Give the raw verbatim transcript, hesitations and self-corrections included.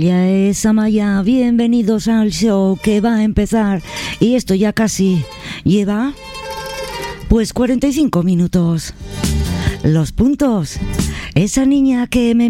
Ya es Amaya, bienvenidos al show que va a empezar y esto ya casi lleva pues cuarenta y cinco minutos. Los puntos, esa niña que me